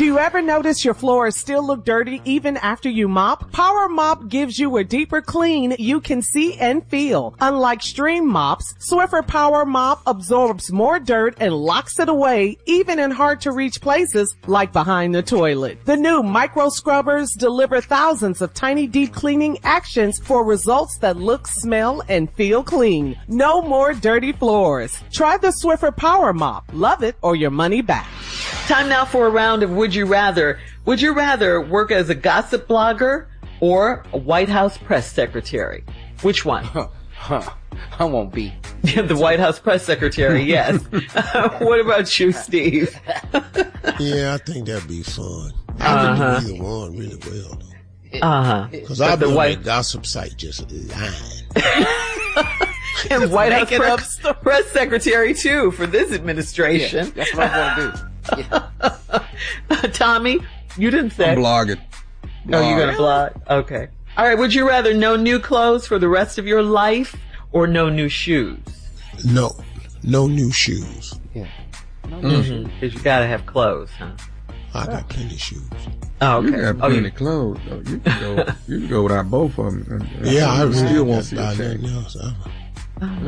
you ever notice your floors still look dirty even after you mop? Power Mop gives you a deeper clean you can see and feel. Unlike stream mops, Swiffer Power Mop absorbs more dirt and locks it away even in hard to reach places like behind the toilet. The new micro scrubbers deliver thousands of tiny deep cleaning actions for results that look, smell, and feel clean. No more dirty floors. Try the Swiffer Power Mop. Love it or your money back. Time now for a round of Would You Rather. Would you rather work as a gossip blogger or a White House press secretary? Which one? I won't be. The White House press secretary, yes. What about you, Steve? Yeah, I think that'd be fun. I can do either one really well, though. Because I've been on that gossip site just lying. And White House press secretary, too, for this administration. Yeah, that's what I want to do. Yeah. Tommy, you didn't say. I'm blogging. Oh, you're going to blog? Okay. All right, would you rather no new clothes for the rest of your life or no new shoes? No new shoes. Yeah. Because you got to have clothes, huh? I got plenty of shoes. Oh, okay. You got plenty of clothes. Though. You can go without both of them. Yeah, I still really won't see buy a change. nothing else.